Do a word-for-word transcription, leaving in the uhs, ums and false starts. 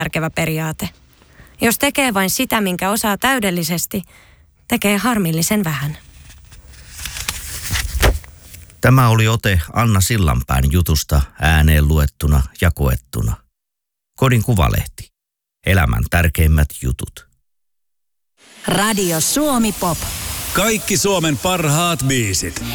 järkevä periaate. Jos tekee vain sitä, minkä osaa täydellisesti, tekee harmillisen vähän. Tämä oli ote Anna Sillanpään jutusta ääneen luettuna ja koettuna. Kodin Kuvalehti. Elämän tärkeimmät jutut. Radio Suomi Pop. Kaikki Suomen parhaat biisit.